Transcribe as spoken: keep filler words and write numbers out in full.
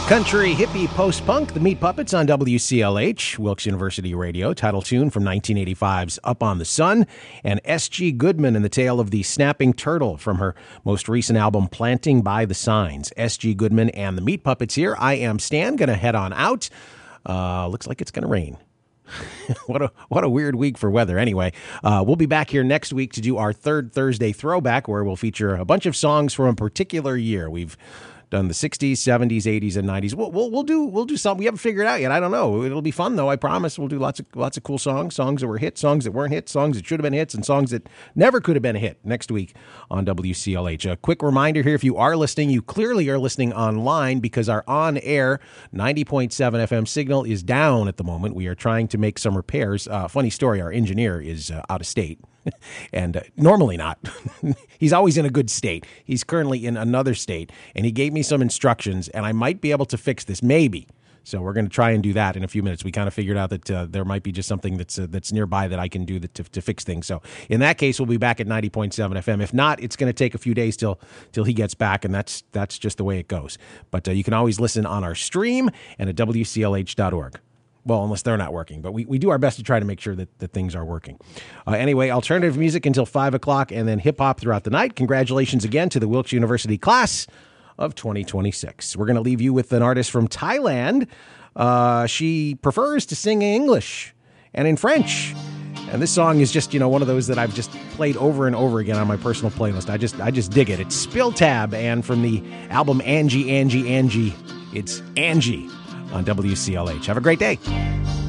Country, hippie, post-punk, the Meat Puppets on W C L H, Wilkes University Radio, title tune from nineteen eighty-five's Up on the Sun, and S G Goodman and the Tale of the Snapping Turtle from her most recent album, Planting by the Signs. S G Goodman and the Meat Puppets here. I am Stan, going to head on out. Uh, looks like it's going to rain. what a what a weird week for weather. Anyway, uh, we'll be back here next week to do our third Thursday throwback, where we'll feature a bunch of songs from a particular year. We've done the sixties, seventies, eighties, and nineties. We'll, we'll we'll do we'll do something we haven't figured out yet. I don't know. It'll be fun though. I promise. We'll do lots of lots of cool songs, songs that were hits, songs that weren't hits, songs that should have been hits, and songs that never could have been a hit. Next week on W C L H. A quick reminder here: if you are listening, you clearly are listening online because our on-air ninety point seven F M signal is down at the moment. We are trying to make some repairs. Uh, funny story: our engineer is uh, out of state. and uh, normally not. He's always in a good state. He's currently in another state, and he gave me some instructions, and I might be able to fix this, maybe. So we're going to try and do that in a few minutes. We kind of figured out that uh, there might be just something that's uh, that's nearby that I can do that to, to fix things. So in that case, we'll be back at ninety point seven F M. If not, it's going to take a few days till till he gets back, and that's that's just the way it goes. But uh, you can always listen on our stream and at W C L H dot org. Well, unless they're not working. But we, we do our best to try to make sure that, that things are working. Uh, anyway, alternative music until five o'clock and then hip-hop throughout the night. Congratulations again to the Wilkes University class of twenty twenty-six. We're going to leave you with an artist from Thailand. Uh, she prefers to sing in English and in French. And this song is just, you know, one of those that I've just played over and over again on my personal playlist. I just I just dig it. It's Spill Tab, and from the album Angie, Angie, Angie, it's Angie on W C L H. Have a great day.